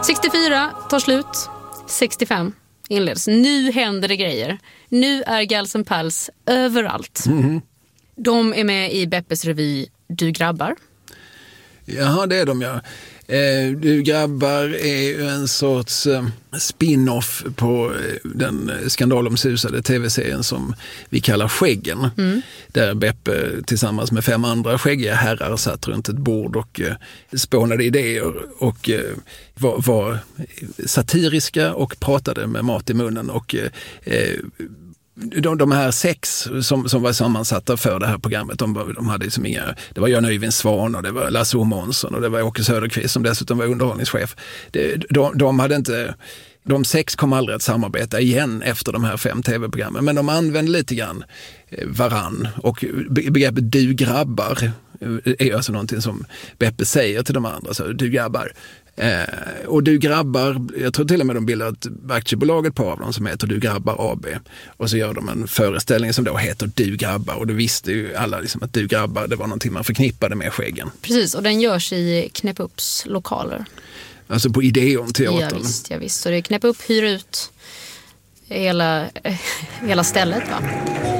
64 tar slut, 65 inleds. Nu händer det grejer. Nu är Gals & Pals överallt. De är med i Beppes revy Du grabbar. Jaha, det är de, ja. Du grabbar är ju en sorts spin-off på den skandalomsusade tv-serien som vi kallar Skäggen. Där Beppe tillsammans med 5 andra skäggiga herrar satt runt ett bord och spånade idéer och var satiriska och pratade med mat i munnen. Och de här 6 som var sammansatta för det här programmet, de hade liksom inga, det var Jan Öyvind Svan och det var Lasse O. Månsson och det var Åke Söderqvist som dessutom var underhållningschef. De 6 kom aldrig att samarbeta igen efter de här 5 tv-programmen, men de använde lite grann varann, och begreppet du grabbar är alltså någonting som Beppe säger till de andra, så du grabbar. Och Du grabbar, jag tror till och med de bildar ett aktiebolag, ett par av dem, som heter Du grabbar AB, och så gör de en föreställning som då heter Du grabbar, och då visste ju alla liksom att Du grabbar, det var någonting man förknippade med Skäggen. Precis, och den görs i Knäpp Upps lokaler. Alltså på Ideon-teatern. Ja visst, så det är Knäpp Upp, hyr ut hela stället, va?